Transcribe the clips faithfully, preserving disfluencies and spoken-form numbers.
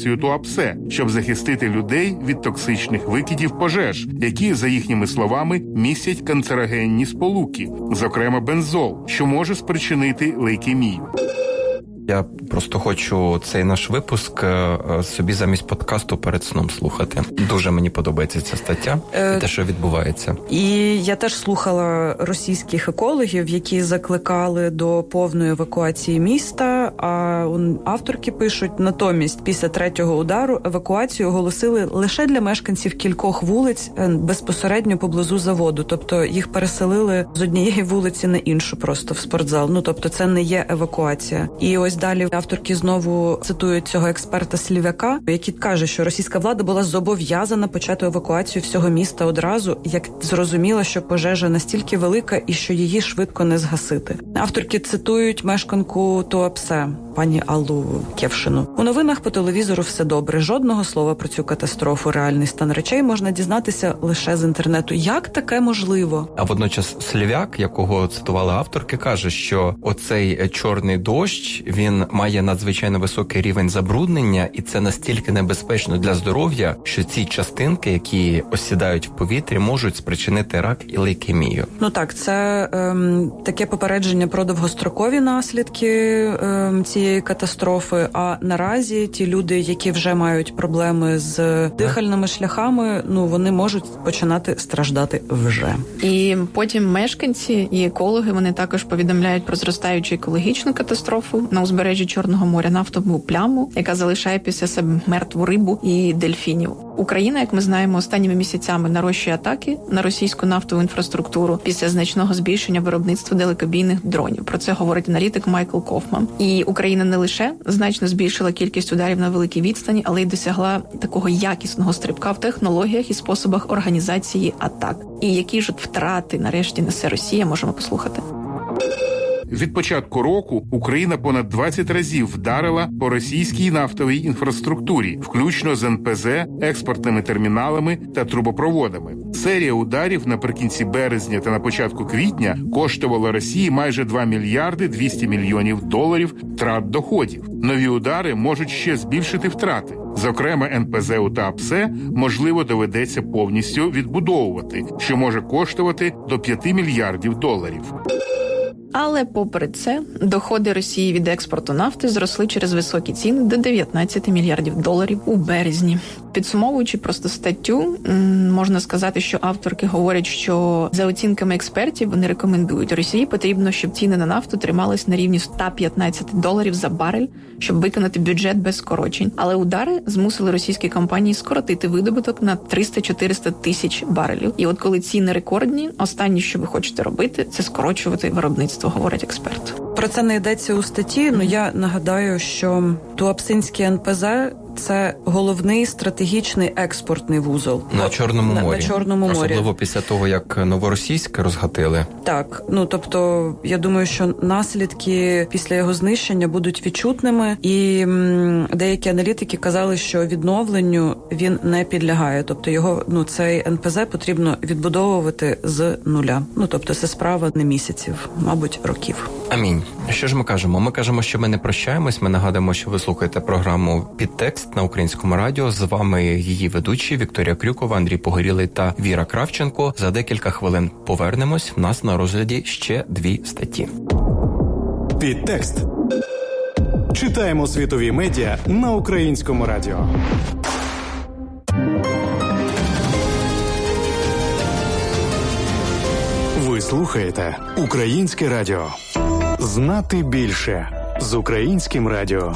операцію Туапсе, щоб захистити людей від токсичних викидів пожеж, які, за їхніми словами, містять канцерогенні сполуки, зокрема бензол, що може спричинити лейкемію. Я просто хочу цей наш випуск собі замість подкасту перед сном слухати. Дуже мені подобається ця стаття, е... те, що відбувається. І я теж слухала російських екологів, які закликали до повної евакуації міста, а авторки пишуть, натомість після третього удару евакуацію оголосили лише для мешканців кількох вулиць безпосередньо поблизу заводу. Тобто їх переселили з однієї вулиці на іншу просто в спортзал. Ну, тобто це не є евакуація. І ось далі авторки знову цитують цього експерта Слівяка, який каже, що російська влада була зобов'язана почати евакуацію всього міста одразу, як зрозуміла, що пожежа настільки велика і що її швидко не згасити. Авторки цитують мешканку Туапсе, пані Аллу Кєвшину. У новинах по телевізору все добре. Жодного слова про цю катастрофу. Реальний стан речей можна дізнатися лише з інтернету. Як таке можливо? А водночас Слівяк, якого цитували авторки, каже, що оцей чорний дощ, він має надзвичайно високий рівень забруднення, і це настільки небезпечно для здоров'я, що ці частинки, які осідають в повітрі, можуть спричинити рак і лейкемію. Ну так, це ем, таке попередження про довгострокові наслідки ем, цієї катастрофи, а наразі ті люди, які вже мають проблеми з дихальними шляхами, ну вони можуть починати страждати вже. І потім мешканці і екологи, вони також повідомляють про зростаючу екологічну катастрофу на узбережжі Чорного моря, нафтову пляму, яка залишає після себе мертву рибу і дельфінів. Україна, як ми знаємо, останніми місяцями нарощує атаки на російську нафтову інфраструктуру після значного збільшення виробництва далекобійних дронів. Про це говорить аналітик Майкл Кофман. І Україна не лише значно збільшила кількість ударів на великій відстані, але й досягла такого якісного стрибка в технологіях і способах організації атак. І які ж втрати нарешті несе Росія, можемо послухати. Від початку року Україна понад двадцять разів вдарила по російській нафтовій інфраструктурі, включно з ен пе зе, експортними терміналами та трубопроводами. Серія ударів наприкінці березня та на початку квітня коштувала Росії майже два мільярди двісті мільйонів доларів втрат доходів. Нові удари можуть ще збільшити втрати. Зокрема, ен пе зе у Туапсе, можливо, доведеться повністю відбудовувати, що може коштувати до п'яти мільярдів доларів. Але попри це, доходи Росії від експорту нафти зросли через високі ціни до дев'ятнадцять мільярдів доларів у березні. Підсумовуючи просто статтю, можна сказати, що авторки говорять, що за оцінками експертів вони рекомендують Росії потрібно, щоб ціни на нафту тримались на рівні сто п'ятнадцять доларів за барель, щоб виконати бюджет без скорочень. Але удари змусили російські компанії скоротити видобуток на триста-чотириста тисяч барелів. І от коли ціни рекордні, останнє, що ви хочете робити, це скорочувати виробництво, говорить експерт. Про це не йдеться у статті, але я нагадаю, що Туапсинський ен пе зе – це головний стратегічний експортний вузол. На Чорному на, морі. На Чорному морі. Особливо після того, як Новоросійське розгатили. Так, ну тобто, я думаю, що наслідки після його знищення будуть відчутними, і м, деякі аналітики казали, що відновленню він не підлягає. Тобто його, ну, цей ен пе зе потрібно відбудовувати з нуля. Ну, тобто це справа не місяців, мабуть, років. Амінь. Що ж ми кажемо? Ми кажемо, що ми не прощаємось. Ми нагадуємо, що ви слухаєте програму «Підтекст» на Українському радіо. З вами її ведучі Вікторія Крюкова, Андрій Погорілий та Віра Кравченко. За декілька хвилин повернемось. В нас на розгляді ще дві статті. «Підтекст». Читаємо світові медіа на Українському радіо. Ви слухаєте Українське радіо. Знати більше з Українським радіо.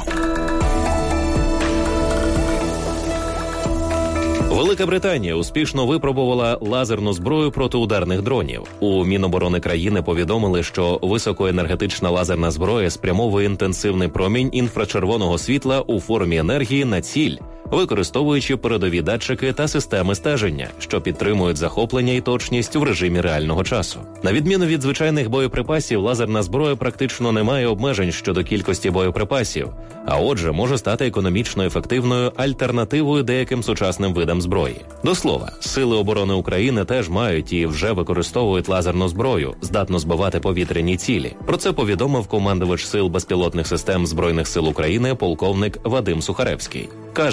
Велика Британія успішно випробувала лазерну зброю проти ударних дронів. У Міноборони країни повідомили, що високоенергетична лазерна зброя спрямовує інтенсивний промінь інфрачервоного світла у формі енергії на ціль, використовуючи передові датчики та системи стеження, що підтримують захоплення і точність в режимі реального часу. На відміну від звичайних боєприпасів, лазерна зброя практично не має обмежень щодо кількості боєприпасів, а отже, може стати економічно ефективною альтернативою деяким сучасним видам зброї. До слова, Сили оборони України теж мають і вже використовують лазерну зброю, здатну збивати повітряні цілі. Про це повідомив командувач Сил безпілотних систем Збройних сил України полковник Вадим Сухаревський. Каже,